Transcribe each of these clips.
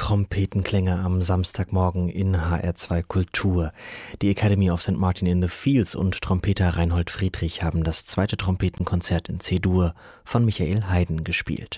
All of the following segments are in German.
Trompetenklänge am Samstagmorgen in HR2 Kultur. Die Academy of St. Martin in the Fields und Trompeter Reinhold Friedrich haben das zweite Trompetenkonzert in C-Dur von Michael Haydn gespielt.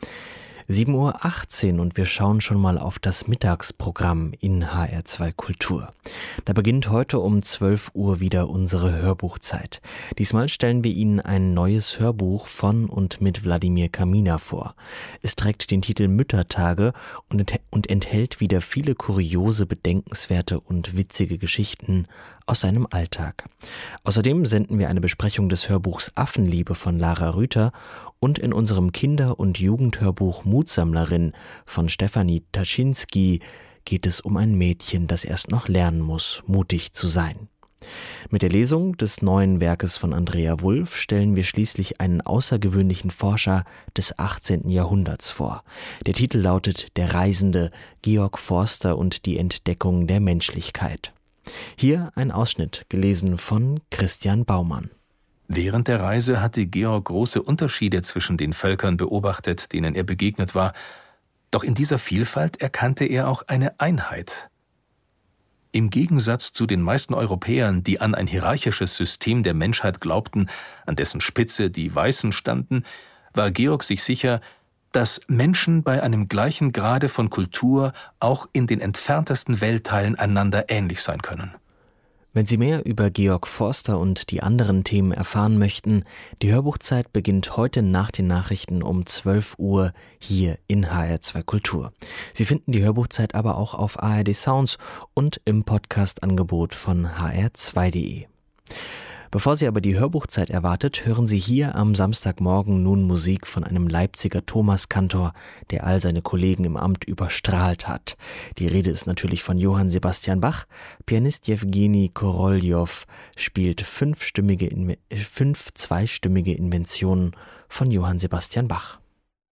7:18 Uhr und wir schauen schon mal auf das Mittagsprogramm in HR2 Kultur. Da beginnt heute um 12 Uhr wieder unsere Hörbuchzeit. Diesmal stellen wir Ihnen ein neues Hörbuch von und mit Wladimir Kaminer vor. Es trägt den Titel Müttertage und enthält wieder viele kuriose, bedenkenswerte und witzige Geschichten aus seinem Alltag. Außerdem senden wir eine Besprechung des Hörbuchs Affenliebe von Lara Rüther und in unserem Kinder- und Jugendhörbuch Mutsammlerin von Stefanie Taschinski geht es um ein Mädchen, das erst noch lernen muss, mutig zu sein. Mit der Lesung des neuen Werkes von Andrea Wulf stellen wir schließlich einen außergewöhnlichen Forscher des 18. Jahrhunderts vor. Der Titel lautet Der Reisende, Georg Forster und die Entdeckung der Menschlichkeit. Hier ein Ausschnitt, gelesen von Christian Baumann. Während der Reise hatte Georg große Unterschiede zwischen den Völkern beobachtet, denen er begegnet war. Doch in dieser Vielfalt erkannte er auch eine Einheit. Im Gegensatz zu den meisten Europäern, die an ein hierarchisches System der Menschheit glaubten, an dessen Spitze die Weißen standen, war Georg sich sicher, dass Menschen bei einem gleichen Grade von Kultur auch in den entferntesten Weltteilen einander ähnlich sein können. Wenn Sie mehr über Georg Forster und die anderen Themen erfahren möchten, die Hörbuchzeit beginnt heute nach den Nachrichten um 12 Uhr hier in HR2 Kultur. Sie finden die Hörbuchzeit aber auch auf ARD Sounds und im Podcast-Angebot von hr2.de. Bevor Sie aber die Hörbuchzeit erwartet, hören Sie hier am Samstagmorgen nun Musik von einem Leipziger Thomaskantor, der all seine Kollegen im Amt überstrahlt hat. Die Rede ist natürlich von Johann Sebastian Bach. Pianist Jewgeni Koroljow spielt fünf zweistimmige Inventionen von Johann Sebastian Bach.